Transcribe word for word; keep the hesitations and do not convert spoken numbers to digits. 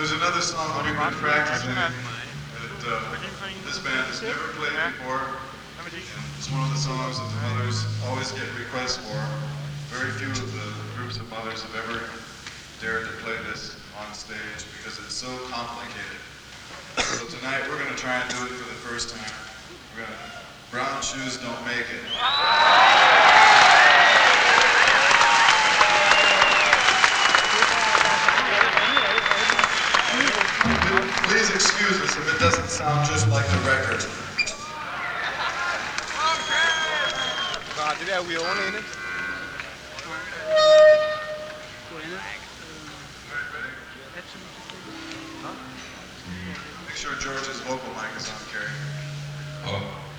There's another song that we've been practicing that uh, this band has never played before. And it's one of the songs that the mothers always get requests for. Very few of the groups of mothers have ever dared to play this on stage because it's so complicated. So tonight we're going to try and do it for the first time. We're going to, Brown Shoes Don't Make It. Please excuse us if it doesn't sound just like the record. Nah, det der wheel inde. Make sure George's vocal mic is on, Carrie. Oh.